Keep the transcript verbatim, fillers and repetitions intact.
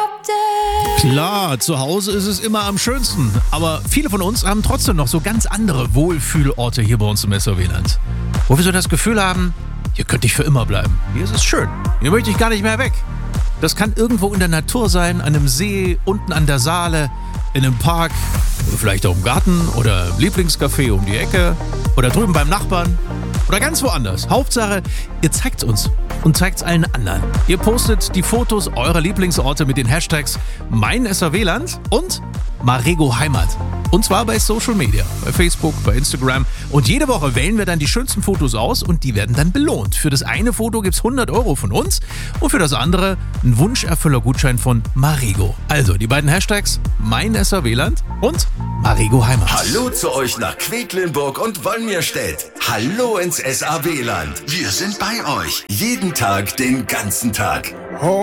Klar, zu Hause ist es immer am schönsten. Aber viele von uns haben trotzdem noch so ganz andere Wohlfühlorte hier bei uns im S R W-Land. Wo wir so das Gefühl haben, hier könnte ich für immer bleiben. Hier ist es schön. Hier möchte ich gar nicht mehr weg. Das kann irgendwo in der Natur sein, an einem See, unten an der Saale, in einem Park, vielleicht auch im Garten oder im Lieblingscafé um die Ecke oder drüben beim Nachbarn oder ganz woanders. Hauptsache, ihr zeigt uns und zeigt es allen anderen. Ihr postet die Fotos eurer Lieblingsorte mit den Hashtags Mein S R W-Land und Marego Heimat. Und zwar bei Social Media, bei Facebook, bei Instagram. Und jede Woche wählen wir dann die schönsten Fotos aus und die werden dann belohnt. Für das eine Foto gibt's hundert Euro von uns und für das andere einen Wunscherfüller-Gutschein von Marego. Also die beiden Hashtags Mein S R W-Land und Marego Heimat. Hallo zu euch nach Quedlinburg und Wolmirstedt. Hallo ins S R W-Land. Wir sind bei euch. Jeden Tag, den ganzen Tag.